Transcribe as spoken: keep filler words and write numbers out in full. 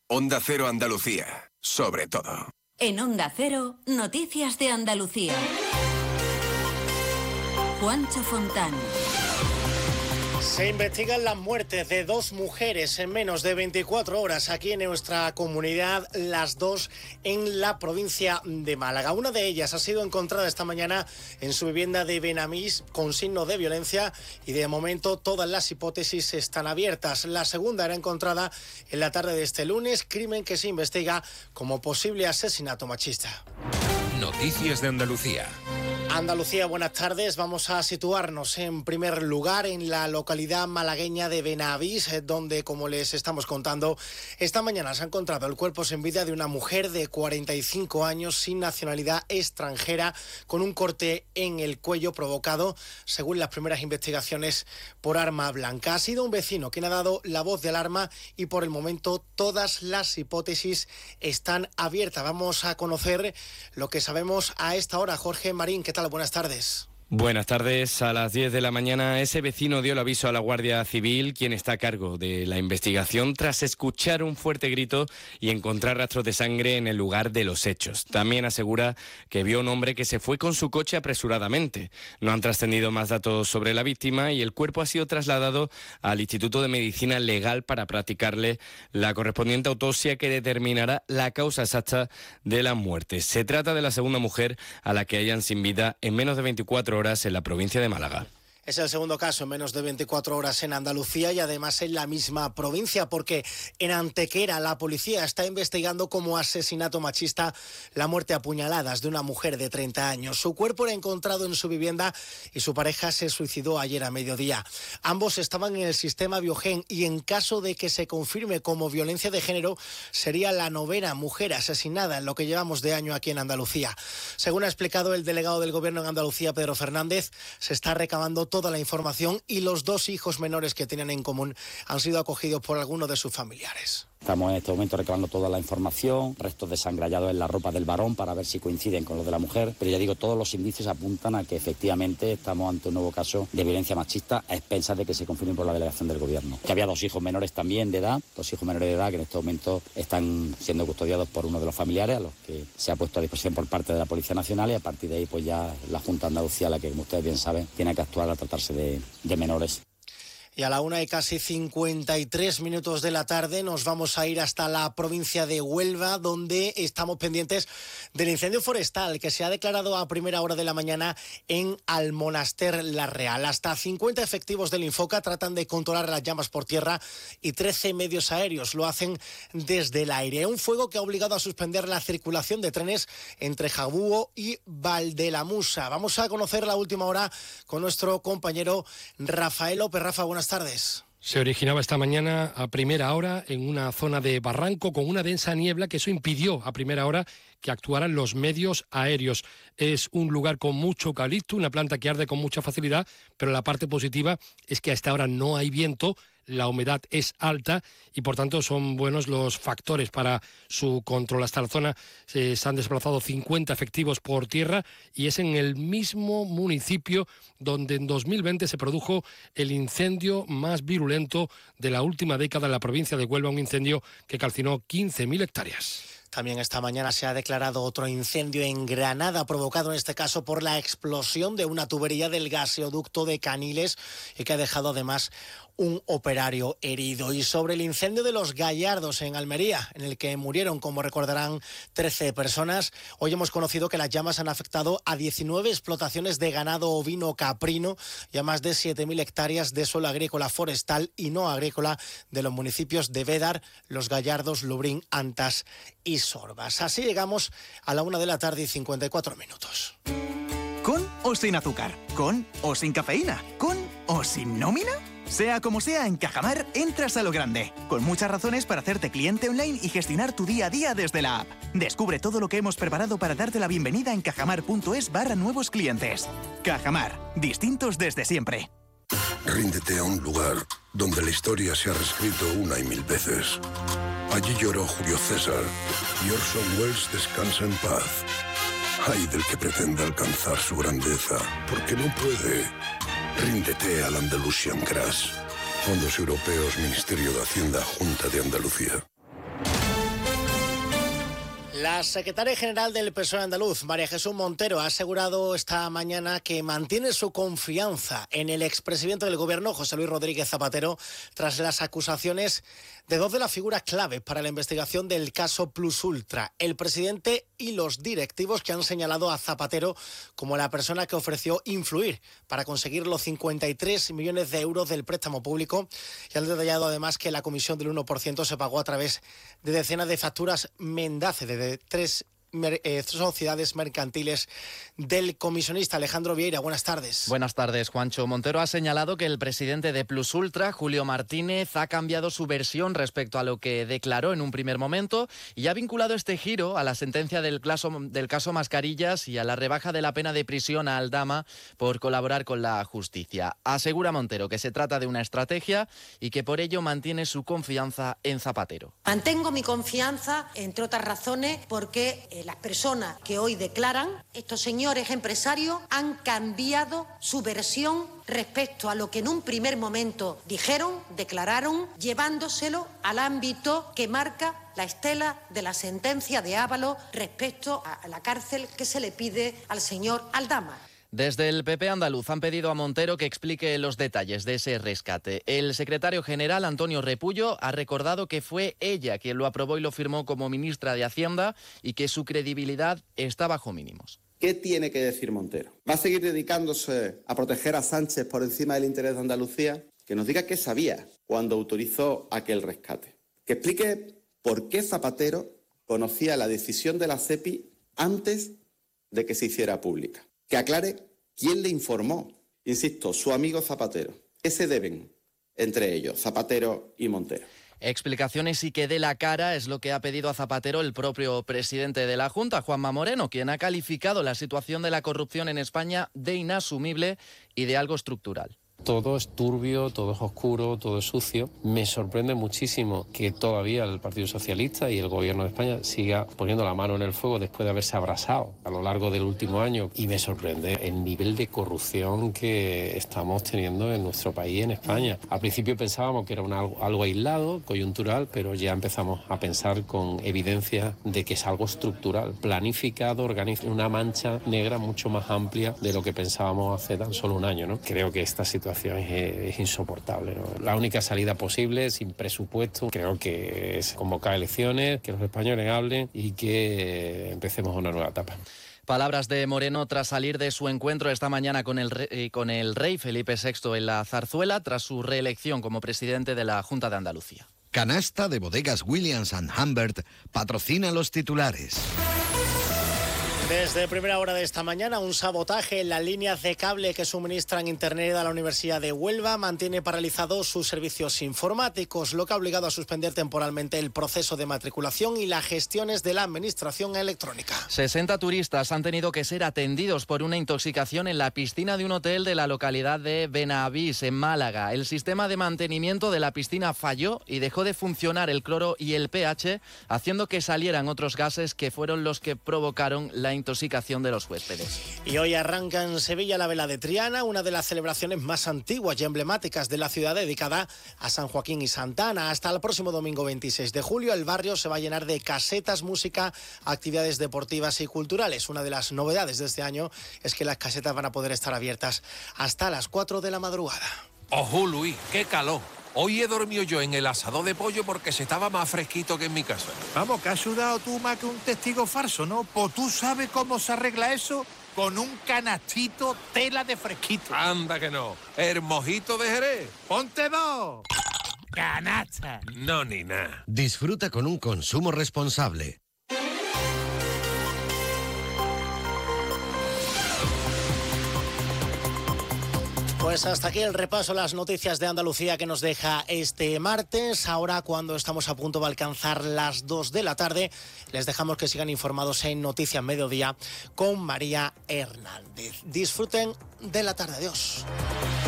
Onda Cero Andalucía, sobre todo. En Onda Cero, Noticias de Andalucía. Juancho Fontán. Se investigan las muertes de dos mujeres en menos de veinticuatro horas aquí en nuestra comunidad, las dos en la provincia de Málaga. Una de ellas ha sido encontrada esta mañana en su vivienda de Benamís con signos de violencia y de momento todas las hipótesis están abiertas. La segunda era encontrada en la tarde de este lunes, crimen que se investiga como posible asesinato machista. Noticias de Andalucía. Andalucía, buenas tardes. Vamos a situarnos en primer lugar en la localidad malagueña de Benavís, donde, como les estamos contando, esta mañana se ha encontrado el cuerpo sin vida de una mujer de cuarenta y cinco años sin nacionalidad extranjera, con un corte en el cuello provocado, según las primeras investigaciones, por arma blanca. Ha sido un vecino quien ha dado la voz de alarma y por el momento todas las hipótesis están abiertas. Vamos a conocer lo que sabemos a esta hora. Jorge Marín, ¿qué tal? Buenas tardes. Buenas tardes. A las diez de la mañana ese vecino dio el aviso a la Guardia Civil, quien está a cargo de la investigación, tras escuchar un fuerte grito y encontrar rastros de sangre en el lugar de los hechos. También asegura que vio un hombre que se fue con su coche apresuradamente. No han trascendido más datos sobre la víctima y el cuerpo ha sido trasladado al Instituto de Medicina Legal para practicarle la correspondiente autopsia que determinará la causa exacta de la muerte. Se trata de la segunda mujer a la que hayan sin vida en menos de veinticuatro horas en la provincia de Málaga. Es el segundo caso en menos de veinticuatro horas en Andalucía y además en la misma provincia, porque en Antequera la policía está investigando como asesinato machista la muerte a puñaladas de una mujer de treinta años. Su cuerpo era encontrado en su vivienda y su pareja se suicidó ayer a mediodía. Ambos estaban en el sistema Biogen y en caso de que se confirme como violencia de género sería la novena mujer asesinada en lo que llevamos de año aquí en Andalucía. Según ha explicado el delegado del Gobierno en Andalucía, Pedro Fernández, se está recabando toda la información y los dos hijos menores que tenían en común han sido acogidos por alguno de sus familiares. Estamos en este momento recabando toda la información, restos desangrallados en la ropa del varón para ver si coinciden con los de la mujer, pero ya digo, todos los indicios apuntan a que efectivamente estamos ante un nuevo caso de violencia machista a expensas de que se confirme por la delegación del Gobierno. Que había dos hijos menores también de edad, dos hijos menores de edad que en este momento están siendo custodiados por uno de los familiares, a los que se ha puesto a disposición por parte de la Policía Nacional, y a partir de ahí pues ya la Junta de Andalucía, la que como ustedes bien saben, tiene que actuar al tratarse de, de menores. Y a la una y casi cincuenta y tres minutos de la tarde nos vamos a ir hasta la provincia de Huelva, donde estamos pendientes del incendio forestal que se ha declarado a primera hora de la mañana en Almonaster La Real. Hasta cincuenta efectivos del Infoca tratan de controlar las llamas por tierra y trece medios aéreos lo hacen desde el aire. Un fuego que ha obligado a suspender la circulación de trenes entre Jabúo y Valdelamusa. Vamos a conocer la última hora con nuestro compañero Rafael López. Rafa, buenas tardes. Se originaba esta mañana a primera hora en una zona de barranco con una densa niebla que eso impidió a primera hora que actuaran los medios aéreos. Es un lugar con mucho eucalipto, una planta que arde con mucha facilidad, pero la parte positiva es que a esta hora no hay viento, la humedad es alta y por tanto son buenos los factores para su control. Hasta la zona eh, se han desplazado cincuenta efectivos por tierra y es en el mismo municipio donde en dos mil veinte se produjo el incendio más virulento de la última década en la provincia de Huelva, un incendio que calcinó quince mil hectáreas. También esta mañana se ha declarado otro incendio en Granada, provocado en este caso por la explosión de una tubería del gaseoducto de Caniles y que ha dejado además un operario herido. Y sobre el incendio de Los Gallardos en Almería, en el que murieron, como recordarán, trece personas, hoy hemos conocido que las llamas han afectado a diecinueve explotaciones de ganado ovino caprino y a más de siete mil hectáreas de suelo agrícola forestal y no agrícola de los municipios de Bédar, Los Gallardos, Lubrín, Antas y Sorbas. Así llegamos a la una de la tarde y cincuenta y cuatro minutos. ¿Con o sin azúcar? ¿Con o sin cafeína? ¿Con o sin nómina? Sea como sea, en Cajamar entras a lo grande, con muchas razones para hacerte cliente online y gestionar tu día a día desde la app. Descubre todo lo que hemos preparado para darte la bienvenida en cajamar.es barra nuevos clientes. Cajamar, distintos desde siempre. Ríndete a un lugar donde la historia se ha reescrito una y mil veces. Allí lloró Julio César y Orson Welles descansa en paz. Ay del que pretenda alcanzar su grandeza, porque no puede. Ríndete al Andalusian Crash. Fondos Europeos, Ministerio de Hacienda, Junta de Andalucía. La secretaria general del P S O E andaluz, María Jesús Montero, ha asegurado esta mañana que mantiene su confianza en el expresidente del Gobierno, José Luis Rodríguez Zapatero, tras las acusaciones de dos de las figuras claves para la investigación del caso Plus Ultra, el presidente y los directivos, que han señalado a Zapatero como la persona que ofreció influir para conseguir los cincuenta y tres millones de euros del préstamo público, y han detallado además que la comisión del uno por ciento se pagó a través de decenas de facturas mendaces de de tres eh, sociedades mercantiles del comisionista. Alejandro Vieira, buenas tardes. Buenas tardes, Juancho. Montero ha señalado que el presidente de Plus Ultra, Julio Martínez, ha cambiado su versión respecto a lo que declaró en un primer momento y ha vinculado este giro a la sentencia del caso, del caso Mascarillas y a la rebaja de la pena de prisión a Aldama por colaborar con la justicia. Asegura Montero que se trata de una estrategia y que por ello mantiene su confianza en Zapatero. Mantengo mi confianza, entre otras razones, porque eh, las personas que hoy declaran, estos señores empresarios, han cambiado su versión respecto a lo que en un primer momento dijeron, declararon, llevándoselo al ámbito que marca la estela de la sentencia de Ábalos respecto a la cárcel que se le pide al señor Aldama. Desde el P P andaluz han pedido a Montero que explique los detalles de ese rescate. El secretario general, Antonio Repullo, ha recordado que fue ella quien lo aprobó y lo firmó como ministra de Hacienda y que su credibilidad está bajo mínimos. ¿Qué tiene que decir Montero? ¿Va a seguir dedicándose a proteger a Sánchez por encima del interés de Andalucía? Que nos diga qué sabía cuando autorizó aquel rescate. Que explique por qué Zapatero conocía la decisión de la SEPI antes de que se hiciera pública. Que aclare quién le informó. Insisto, su amigo Zapatero. ¿Qué se deben entre ellos, Zapatero y Montero? Explicaciones y que dé la cara es lo que ha pedido a Zapatero el propio presidente de la Junta, Juanma Moreno, quien ha calificado la situación de la corrupción en España de inasumible y de algo estructural. Todo es turbio, todo es oscuro, todo es sucio. Me sorprende muchísimo que todavía el Partido Socialista y el Gobierno de España siga poniendo la mano en el fuego después de haberse abrasado a lo largo del último año. Y me sorprende el nivel de corrupción que estamos teniendo en nuestro país, en España. Al principio pensábamos que era un algo, algo aislado, coyuntural, pero ya empezamos a pensar con evidencia de que es algo estructural, planificado, organizado, una mancha negra mucho más amplia de lo que pensábamos hace tan solo un año, ¿no? Creo que esta situación Es, es insoportable, ¿no? La única salida posible, sin presupuesto, creo que es convocar elecciones, que los españoles hablen y que empecemos una nueva etapa. Palabras de Moreno tras salir de su encuentro esta mañana con el, rey, con el rey Felipe sexto en la Zarzuela, tras su reelección como presidente de la Junta de Andalucía. Canasta de bodegas Williams and Humbert patrocina los titulares. Desde primera hora de esta mañana, un sabotaje en las líneas de cable que suministran Internet a la Universidad de Huelva mantiene paralizados sus servicios informáticos, lo que ha obligado a suspender temporalmente el proceso de matriculación y las gestiones de la administración electrónica. sesenta turistas han tenido que ser atendidos por una intoxicación en la piscina de un hotel de la localidad de Benavís, en Málaga. El sistema de mantenimiento de la piscina falló y dejó de funcionar el cloro y el pH, haciendo que salieran otros gases que fueron los que provocaron la intoxicación de los huéspedes. Y hoy arranca en Sevilla la Vela de Triana, una de las celebraciones más antiguas y emblemáticas de la ciudad, dedicada a San Joaquín y Santa Ana. Hasta el próximo domingo veintiséis de julio, el barrio se va a llenar de casetas, música, actividades deportivas y culturales. Una de las novedades de este año es que las casetas van a poder estar abiertas hasta las cuatro de la madrugada. ¡Ojo, Luis! ¡Qué calor! Hoy he dormido yo en el asador de pollo porque se estaba más fresquito que en mi casa. Vamos, que has sudado tú más que un testigo falso, ¿no? Pues tú sabes cómo se arregla eso con un canastito tela de fresquito. Anda que no. El mojito de Jerez. ¡Ponte dos! ¡Canasta! No, ni nada. Disfruta con un consumo responsable. Pues hasta aquí el repaso a las noticias de Andalucía que nos deja este martes. Ahora, cuando estamos a punto de alcanzar las dos de la tarde, les dejamos que sigan informados en Noticias Mediodía con María Hernández. Disfruten de la tarde. Adiós.